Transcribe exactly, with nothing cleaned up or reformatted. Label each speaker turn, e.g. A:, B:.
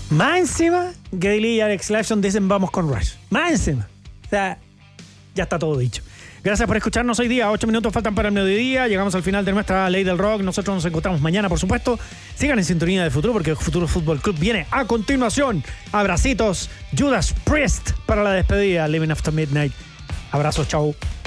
A: Más encima, Geddy Lee y Alex Lifeson dicen vamos con Rush. Más encima. O sea, ya está todo dicho. Gracias por escucharnos hoy día. Ocho minutos faltan para el mediodía. Llegamos al final de nuestra Ley del Rock. Nosotros nos encontramos mañana, por supuesto. Sigan en sintonía de Futuro porque Futuro Fútbol Club viene a continuación. Abracitos. Judas Priest para la despedida. Living After Midnight. Abrazos. Chau.